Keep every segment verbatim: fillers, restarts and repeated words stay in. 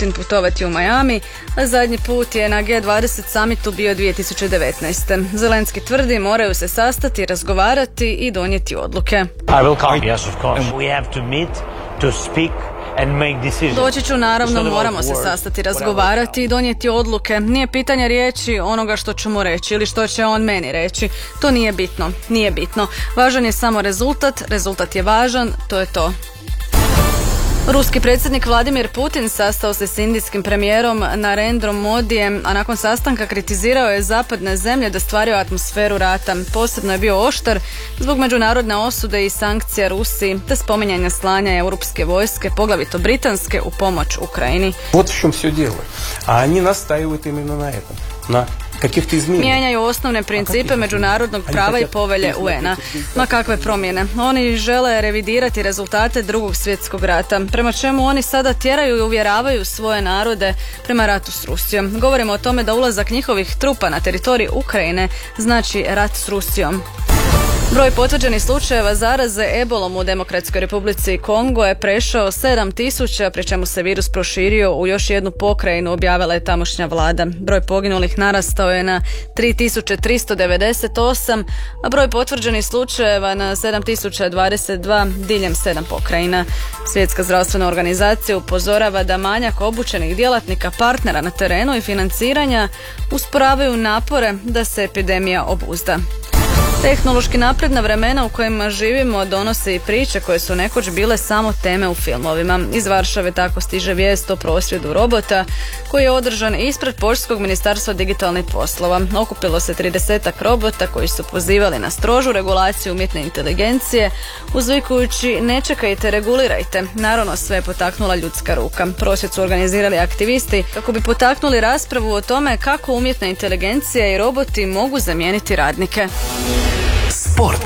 Putin putovati u Miami, a zadnji put je na G dvadeset summitu bio dvije tisuće devetnaeste. Zelenski tvrdi moraju se sastati, razgovarati i donijeti odluke. I will come. Yes, of course. We have to meet, to speak. Doći ću, naravno, moramo se sastati, razgovarati i donijeti odluke. Nije pitanje riječi onoga što ću mu reći ili što će on meni reći. To nije bitno, nije bitno. Važan je samo rezultat, rezultat je važan, to je to. Ruski predsjednik Vladimir Putin sastao se s indijskim premijerom Narendrom Modijem, a nakon sastanka kritizirao je zapadne zemlje da stvaraju atmosferu rata. Posebno je bio oštar zbog međunarodne osude i sankcija Rusiji, te spominjanja slanja europske vojske, poglavito britanske, u pomoć Ukrajini. Вот в чем все дело. А они настаивают именно на этом. На Mijenjaju osnovne principe međunarodnog prava i povelje U N-a. Ma kakve promjene? Oni žele revidirati rezultate drugog svjetskog rata, prema čemu oni sada tjeraju i uvjeravaju svoje narode prema ratu s Rusijom. Govorimo o tome da ulazak njihovih trupa na teritorij Ukrajine znači rat s Rusijom. Broj potvrđenih slučajeva zaraze ebolom u Demokratskoj Republici Kongo je prešao sedam tisuća, pri čemu se virus proširio u još jednu pokrajinu, objavila je tamošnja vlada. Broj poginulih narastao je na tri tisuće tristo devedeset osam, a broj potvrđenih slučajeva na sedam tisuća dvadeset dva diljem sedam pokrajina. Svjetska zdravstvena organizacija upozorava da manjak obučenih djelatnika, partnera na terenu i financiranja usporavaju napore da se epidemija obuzda. Tehnološki napredna vremena u kojima živimo donose i priče koje su nekoć bile samo teme u filmovima. Iz Varšave tako stiže vijest o prosvjedu robota koji je održan ispred Poljskog ministarstva digitalnih poslova. Okupilo se tridesetak robota koji su pozivali na strožu regulaciju umjetne inteligencije, uzvikujući ne čekajte, regulirajte. Naravno, sve je potaknula ljudska ruka. Prosvjed su organizirali aktivisti kako bi potaknuli raspravu o tome kako umjetna inteligencija i roboti mogu zamijeniti radnike. Sport.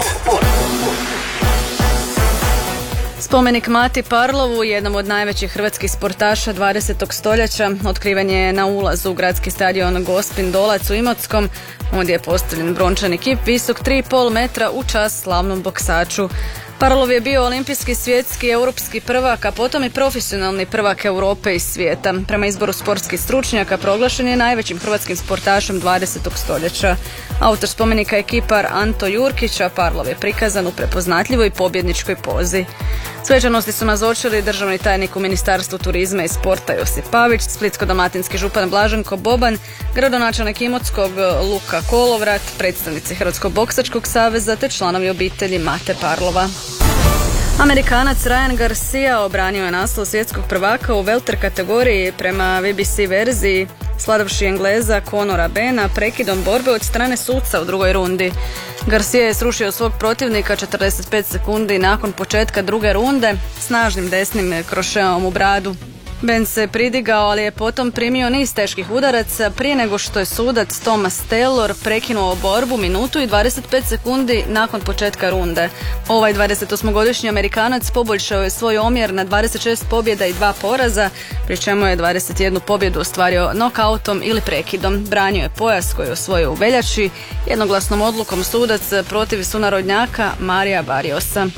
Spomenik Mati Parlovu, jednom od najvećih hrvatskih sportaša dvadesetog stoljeća, otkriven je na ulazu u gradski stadion Gospin Dolac u Imotskom. Ondje je postavljen brončani kip visok tri i pol metra u čast slavnom boksaču. Parlov je bio olimpijski, svjetski, europski prvak, a potom i profesionalni prvak Europe i svijeta. Prema izboru sportskih stručnjaka proglašen je najvećim hrvatskim sportašem dvadesetog stoljeća. Autor spomenika je kipar Anto Jurkić, a Parlov je prikazan u prepoznatljivoj pobjedničkoj pozi. Svečanosti su nazočili državni tajnik u Ministarstvu turizma i sporta Josip Pavić, splitsko-dalmatinski župan Blaženko Boban, gradonačelnik Imotskog Luka Kolovrat, predstavnici Hrvatskog boksačkog saveza te članovi obitelji Mate Parlova. Amerikanac Ryan Garcia obranio je naslov svjetskog prvaka u welter kategoriji prema B B C verziji, slavivši Engleza Conora Bena prekidom borbe od strane suca u drugoj rundi. Garcia je srušio svog protivnika četrdeset pet sekundi nakon početka druge runde snažnim desnim krošeom u bradu. Ben se pridigao, ali je potom primio niz teških udaraca prije nego što je sudac Thomas Taylor prekinuo borbu minutu i dvadeset pet sekundi nakon početka runde. Ovaj dvadesetosmogodišnji Amerikanac poboljšao je svoj omjer na dvadeset šest pobjeda i dva poraza, pri čemu je dvadeset jednu pobjedu ostvario nokautom ili prekidom. Branio je pojas koji je osvojio u veljači jednoglasnom odlukom sudac protiv sunarodnjaka Marija Barriosa.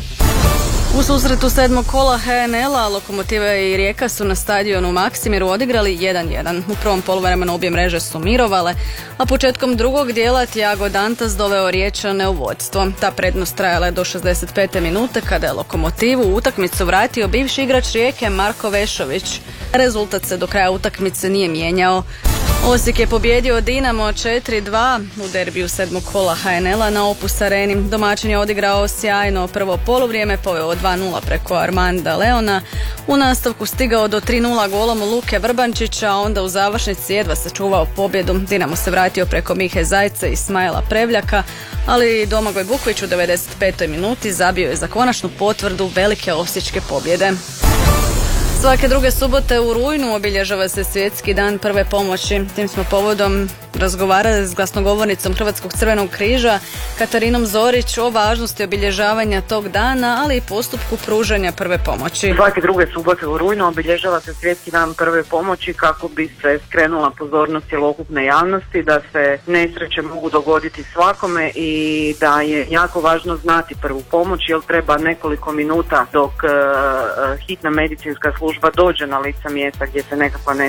U susretu sedmog kola H N L-a Lokomotiva i Rijeka su na stadionu Maksimiru odigrali jedan jedan. U prvom poluvremenu obje mreže su mirovale, a početkom drugog dijela Thiago Dantas doveo Riječane u vodstvo. Ta prednost trajala je do šezdeset pete minute kada je Lokomotivu u utakmicu vratio bivši igrač Rijeke Marko Vešović. Rezultat se do kraja utakmice nije mijenjao. Osijek je pobjedio Dinamo četiri dva u derbiju sedmog kola H N L-a na Opus Areni. Domaćin je odigrao sjajno prvo poluvrijeme, poveo dva nula preko Armanda Leona. U nastavku stigao do tri nula golom Luke Vrbančića, a onda u završnici jedva sačuvao pobjedu. Dinamo se vratio preko Mihe Zajca i Ismaila Prevljaka, ali Domagoj Bukvić u devedeset petoj minuti zabio je za konačnu potvrdu velike osječke pobjede. Svake druge subote u rujnu obilježava se svjetski dan prve pomoći. Tim smo povodom razgovarali s glasnogovornicom Hrvatskog crvenog križa Katarinom Zorić o važnosti obilježavanja tog dana, ali i postupku pružanja prve pomoći. Svake druge subote u rujnu obilježava se svjetski dan prve pomoći kako bi se skrenula pozornost cjelokupne javnosti da se nesreće mogu dogoditi svakome i da je jako važno znati prvu pomoć, jer treba nekoliko minuta dok uh, hitna medicinska služba dođe na lice mjesta gdje se nekakva